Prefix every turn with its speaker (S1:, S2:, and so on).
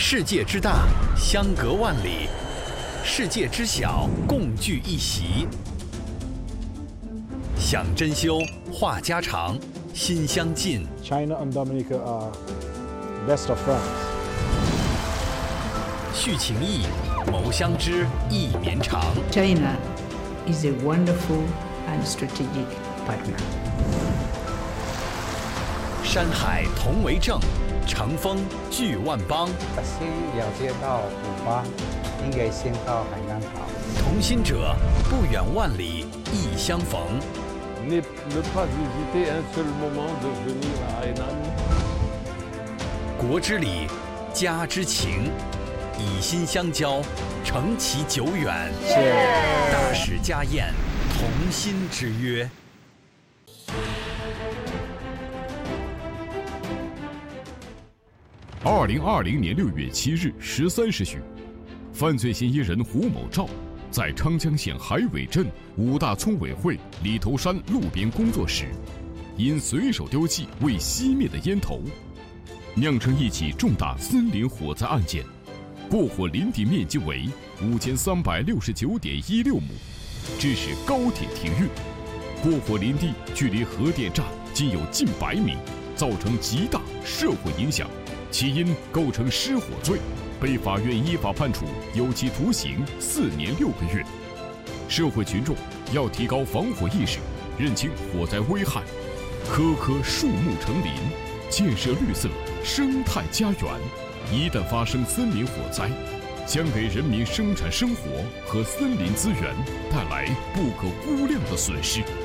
S1: 世界之大，相隔万里；世界之小，共聚一席。想珍馐，话家常，心相近。
S2: China and Dominica are best of friends.
S1: 叙情谊，谋相知，意绵长。
S3: China is a wonderful and strategic partner.
S1: 山海同为证，乘风聚万邦。
S4: 先了解到古巴，应该先到海南岛。
S1: 同心者，不远万里，亦相逢。
S5: Ne pas hésiter un seul moment de venir à Hainan.
S1: 国之礼，家之情，以心相交，承其久远。大使家宴，同心之约。
S6: 2020年6月7日13时许，犯罪嫌疑人胡某照在昌江县海尾镇五大村委会里头山路边工作时，因随手丢弃未熄灭的烟头，酿成一起重大森林火灾案件，过火林地面积为5369.16亩，致使高铁停运。过火林地距离核电站仅有近100米，造成极大社会影响。 其因构成失火罪，被法院依法判处有期徒刑4年6个月。社会群众要提高防火意识，认清火灾危害，棵棵树木成林，建设绿色生态家园。一旦发生森林火灾，将给人民生产生活和森林资源带来不可估量的损失。